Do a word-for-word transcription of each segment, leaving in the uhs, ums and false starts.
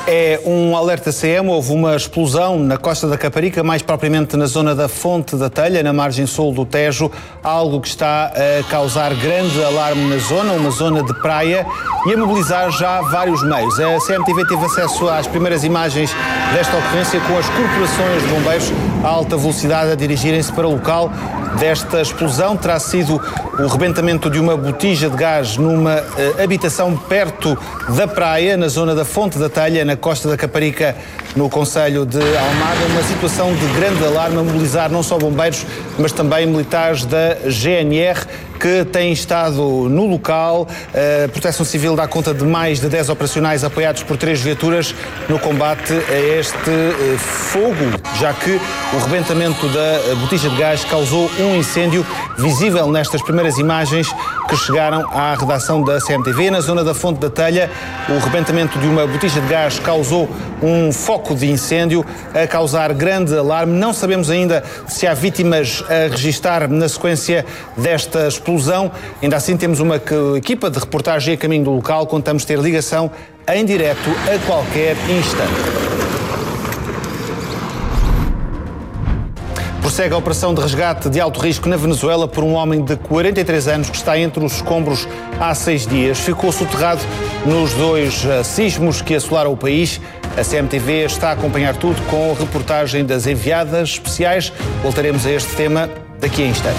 É um alerta C M, houve uma explosão na costa da Caparica, mais propriamente na zona da Fonte da Telha, na margem sul do Tejo, algo que está a causar grande alarme na zona, uma zona de praia, e a mobilizar já vários meios. A C M T V teve acesso às primeiras imagens desta ocorrência, com as corporações de bombeiros a alta velocidade a dirigirem-se para o local desta explosão. Terá sido o rebentamento de uma botija de gás numa uh, habitação perto da praia, na zona da Fonte da Telha, na costa da Caparica, no concelho de Almada. Uma situação de grande alarme a mobilizar não só bombeiros, mas também militares da G N R, que têm estado no local. A Proteção Civil dá conta de mais de dez operacionais apoiados por três viaturas no combate a este uh, fogo, já que o rebentamento da botija de gás causou um incêndio visível nestas primeiras imagens que chegaram à redação da C M T V. Na zona da Fonte da Telha, o rebentamento de uma botija de gás causou um foco de incêndio a causar grande alarme. Não sabemos ainda se há vítimas a registar na sequência desta explosão. Ainda assim, temos uma equipa de reportagem a caminho do local. Contamos ter ligação em direto a qualquer instante. Prossegue a operação de resgate de alto risco na Venezuela por um homem de quarenta e três anos que está entre os escombros há seis dias. Ficou soterrado nos dois uh, sismos que assolaram o país. A C M T V está a acompanhar tudo com a reportagem das enviadas especiais. Voltaremos a este tema daqui a instantes.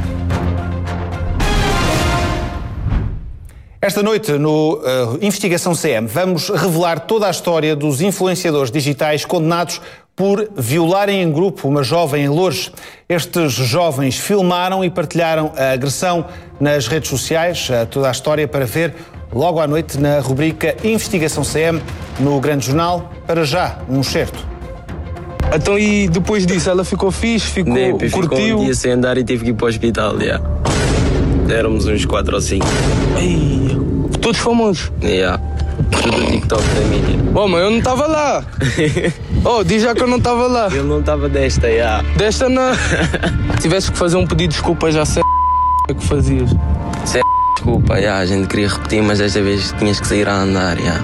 Esta noite, no uh, Investigação C M, vamos revelar toda a história dos influenciadores digitais condenados por violarem em grupo uma jovem em Loures. Estes jovens filmaram e partilharam a agressão nas redes sociais. Uh, toda a história para ver logo à noite na rubrica Investigação C M, no Grande Jornal. Para já, um certo. Então, e depois disso, ela ficou fixe, ficou, Nepe, curtiu? Ficou um dia sem andar e teve que ir para o hospital, yeah. Éramos uns quatro ou cinco. Ei, todos famosos? Yeah. Tudo do TikTok da mídia. Oh, mas eu não estava lá. Oh, diz já que eu não estava lá. Ele não estava desta, yeah. Desta não. Se tivesse que fazer um pedido de desculpa, já sei o que fazias. Sé, desculpa, yeah, a gente queria repetir, mas desta vez tinhas que sair a andar, yeah.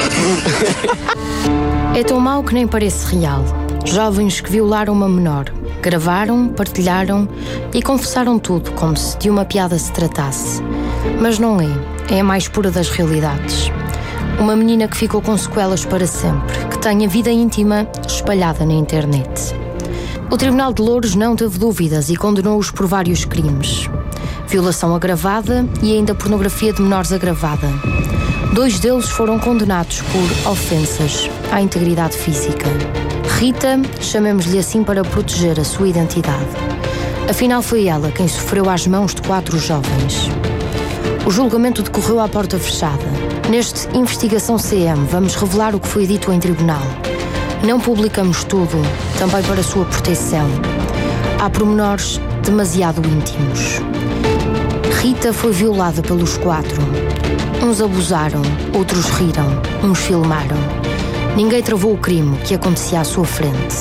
É tão mau que nem parece real. Jovens que violaram uma menor, gravaram, partilharam e confessaram tudo como se de uma piada se tratasse. Mas não é, é a mais pura das realidades. Uma menina que ficou com sequelas para sempre, que tem a vida íntima espalhada na internet. O Tribunal de Loures não teve dúvidas e condenou-os por vários crimes. Violação agravada e ainda pornografia de menores agravada. Dois deles foram condenados por ofensas à integridade física. Rita, chamemos-lhe assim para proteger a sua identidade. Afinal, foi ela quem sofreu às mãos de quatro jovens. O julgamento decorreu à porta fechada. Neste Investigação C M, vamos revelar o que foi dito em tribunal. Não publicamos tudo, também para a sua proteção. Há pormenores demasiado íntimos. Rita foi violada pelos quatro. Uns abusaram, outros riram, uns filmaram. Ninguém travou o crime que acontecia à sua frente.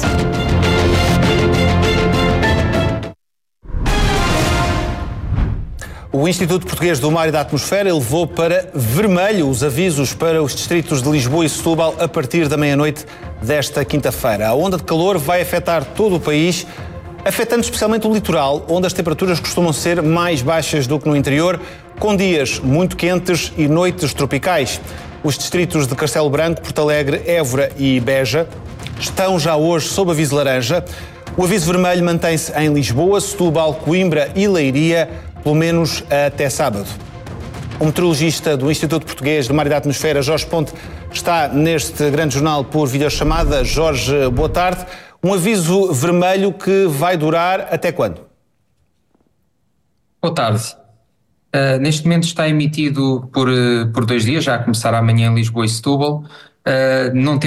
O Instituto Português do Mar e da Atmosfera elevou para vermelho os avisos para os distritos de Lisboa e Setúbal a partir da meia-noite desta quinta-feira. A onda de calor vai afetar todo o país, afetando especialmente o litoral, onde as temperaturas costumam ser mais baixas do que no interior, com dias muito quentes e noites tropicais. Os distritos de Castelo Branco, Porto Alegre, Évora e Beja estão já hoje sob aviso laranja. O aviso vermelho mantém-se em Lisboa, Setúbal, Coimbra e Leiria, pelo menos até sábado. O meteorologista do Instituto Português do Mar e da Atmosfera, Jorge Ponte, está neste Grande Jornal por videochamada. Jorge, boa tarde. Um aviso vermelho que vai durar até quando? Boa tarde. Uh, neste momento está emitido por, uh, por dois dias, já a começar amanhã em Lisboa e Setúbal. Uh, não tem